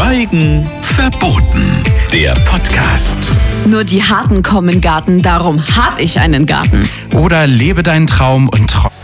Schweigen verboten. Der Podcast. Nur die Harten kommen in den Garten, darum hab ich einen Garten. Oder lebe deinen Traum und